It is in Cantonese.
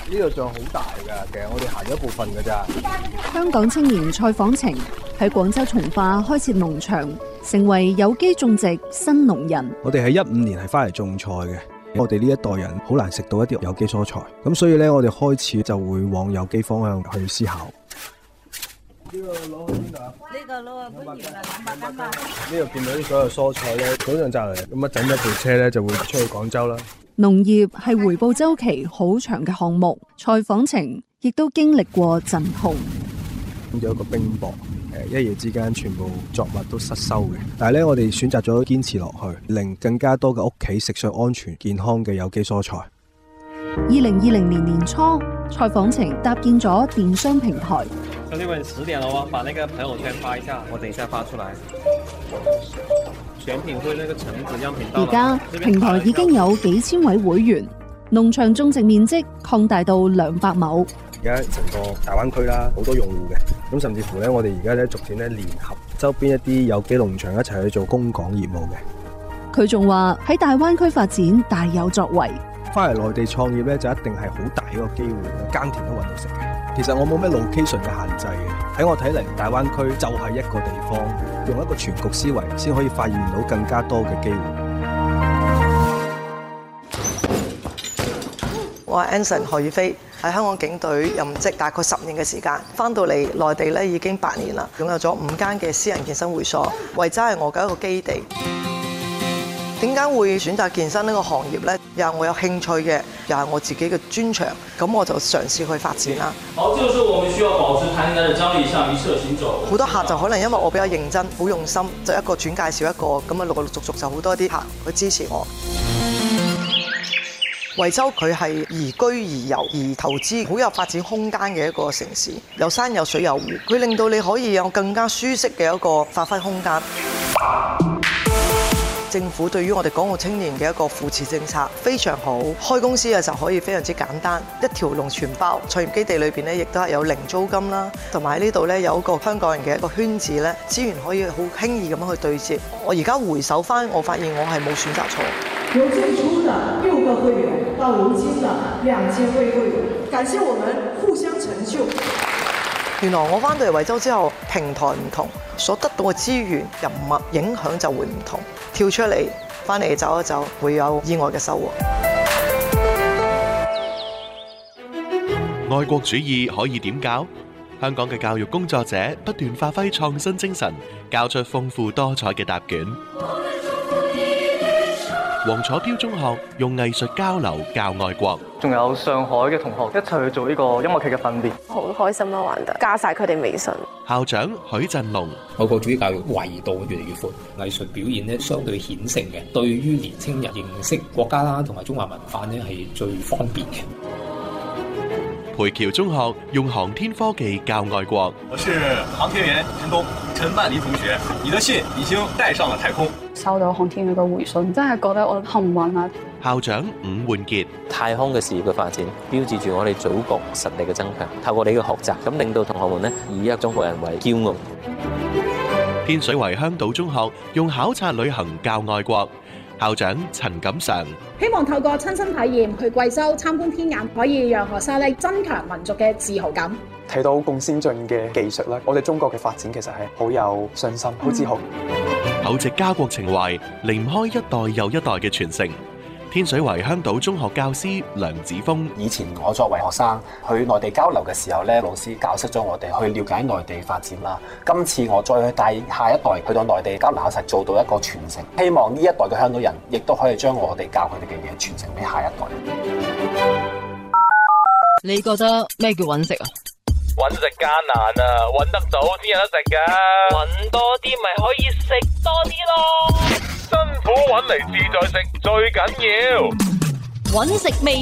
呢度仲好大㗎，其實我哋行咗一部分㗎咋。 香港青年蔡晃晴喺廣州從化開設農場，成為有機種植新農人。 我哋喺15年係翻嚟種菜嘅，我哋呢一代人好難食到一啲有機蔬菜，咁所以咧我哋開始就會往有機方向去思考。呢個攞去邊度啊？ 呢個攞去搬完啦，200斤嘛。 呢度見到啲所有蔬菜咧，早上摘嚟，咁整一部車咧就會出去廣州啦。 農業係回報週期好長嘅項目，蔡晃晴亦都經歷過陣痛。 有一個冰雹，一夜之間全部作物都失收嘅。但係咧，我哋選擇咗堅持落去，令更加多嘅屋企食上安全健康嘅有機蔬菜。 2020年年初，蔡晃晴搭建咗電商平台。 兄弟們，10點了哦，把那個朋友圈發一下，我等一下發出來。選品會那個橙子樣品到。 而家平台已經有幾千位會員，農場種植面積擴大到200畝。 而家成個大灣區啦，好多用戶嘅，咁甚至乎咧，我哋而家咧逐漸咧聯合周邊一啲有機農場一齊去做供港業務嘅。 佢仲話喺大灣區發展大有作為。 翻嚟內地創業咧，就一定係好大一個機會，耕田都揾到食嘅。其實我冇咩 location 嘅限制嘅，喺我睇嚟，大灣區就係一個地方，用一個全局思維，先可以發現到更加多嘅機會。 我係 Anson 何宇飛，喺香港警隊任職大概10年嘅時間，翻到嚟內地咧已經8年啦，擁有咗5間嘅私人健身會所，惠州係我嘅一個基地。點解會選擇健身呢個行業呢？又係我有興趣嘅，又係我自己嘅專長，咁我就嘗試去發展啦。 好，這個時候我們需要保持彈性，張力向一側行走。 好多客就可能因為我比較認真、好用心，就一個轉介紹一個，咁啊陸陸續續就好多啲客去支持我。惠州佢係宜居宜遊宜投資，好有發展空間嘅一個城市，有山有水有湖，佢令到你可以有更加舒適嘅一個發揮空間。政府對於我哋港澳青年嘅一個扶持政策非常好，開公司嘅時候可以非常之簡單，一條龍全包。創業基地裏邊咧，亦都係有零租金啦，同埋呢度咧有一個香港人嘅一個圈子咧，資源可以好輕易咁樣去對接。我而家回首翻，我發現我係冇選擇錯。 由最初的6個會員到如今的2000位會員，感謝我們互相成就。 原來我翻到嚟惠州之後，平台唔同，所得到嘅資源、人脈影響就會唔同。跳出嚟，翻嚟走一走，會有意外嘅收穫。 愛國主義可以點教？香港嘅教育工作者不斷發揮創新精神，交出豐富多彩嘅答卷。黃楚標中學用藝術交流教愛國， 仲有上海嘅同學一齊去做呢個音樂劇嘅訓練， 好開心啦！玩得加晒佢哋微信。 校長許振龍， 愛國主義教育維度越嚟越闊，藝術表現咧相對顯性嘅，對於年輕人認識國家啦同埋中華文化咧係最方便嘅。 培僑中學用航天科技教愛國。 我是航天員陳東，陳曼妮同學，你的信已經帶上了太空。 收到航天員嘅回信，真係覺得我幸運啊！ 校長伍煥傑， 太空嘅事業嘅發展，標誌住我哋祖國實力嘅增強。透過你嘅學習，咁令到同學們呢以一中國人為驕傲。 天水圍香島中學用考察旅行教愛國。校長陳錦常， 希望透過親身體驗去貴州參觀天眼，可以讓學生咧增強民族嘅自豪感。 睇到咁先進嘅技術咧，我哋中國嘅發展其實係好有信心、好自豪。 厚植家國情懷，離唔開一代又一代嘅傳承。天水圍香島中學教師梁子峰， 以前我作為學生去內地交流嘅時候咧，老師教識咗我哋去了解內地發展啦。今次我再去帶下一代去到內地交流，實做到一個傳承。希望呢一代嘅香港人亦都可以將我哋教佢哋嘅嘢傳承俾下一代。 你覺得咩叫揾食啊？ 揾食艱難啊，揾得早先有得食㗎。揾多啲咪可以食多啲咯。辛苦揾嚟自在食最緊要。 揾食未